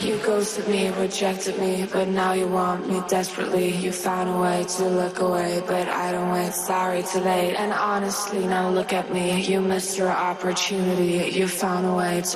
You ghosted me, rejected me, but now you want me desperately. You found a way to look away, but I don't wait. Sorry, too late. And honestly, now look at me. You missed your opportunity. You found a way to